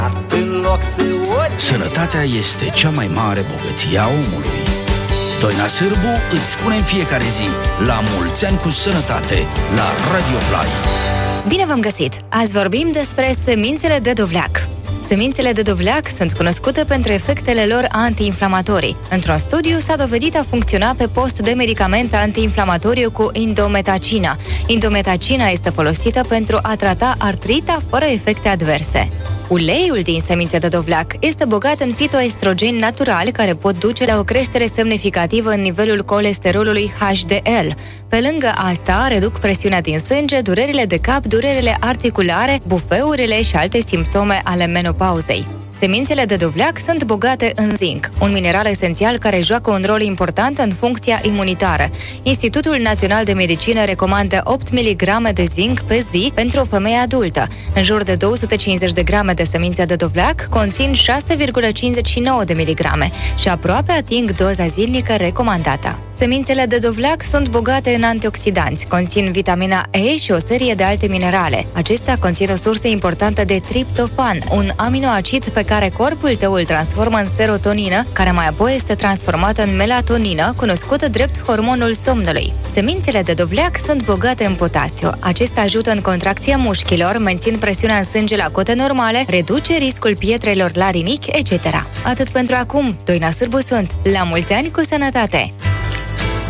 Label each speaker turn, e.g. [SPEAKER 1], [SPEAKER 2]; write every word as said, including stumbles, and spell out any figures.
[SPEAKER 1] Sănătatea este cea mai mare bogăție a omului. Doina Sârbu îți spune în fiecare zi: la mulți ani cu sănătate, la Radio Fly.
[SPEAKER 2] Bine v-am găsit! Azi vorbim despre semințele de dovleac. Semințele de dovleac sunt cunoscute pentru efectele lor antiinflamatorii. Într-un studiu s-a dovedit a funcționa pe post de medicament antiinflamatoriu cu indometacina. Indometacina este folosită pentru a trata artrita fără efecte adverse. Uleiul din semințe de dovleac este bogat în fitoestrogeni naturali care pot duce la o creștere semnificativă în nivelul colesterolului H D L. Pe lângă asta, reduc presiunea din sânge, durerile de cap, durerile articulare, bufeurile și alte simptome ale menopauzei. Semințele de dovleac sunt bogate în zinc, un mineral esențial care joacă un rol important în funcția imunitară. Institutul Național de Medicină recomandă opt miligrame de zinc pe zi pentru o femeie adultă. În jur de două sute cincizeci de grame de semințe de dovleac conțin șase virgulă cincizeci și nouă de miligrame și aproape ating doza zilnică recomandată. Semințele de dovleac sunt bogate în antioxidanți, conțin vitamina E și o serie de alte minerale. Acestea conțin o sursă importantă de triptofan, un aminoacid pe care corpul tău îl transformă în serotonină, care mai apoi este transformată în melatonină, cunoscută drept hormonul somnului. Semințele de dovleac sunt bogate în potasiu. Acesta ajută în contracția mușchilor, mențin presiunea în sânge la cote normale, reduce riscul pietrelor la rinichi, et cetera. Atât pentru acum. Doina Sârbu sunt. La mulți ani cu sănătate!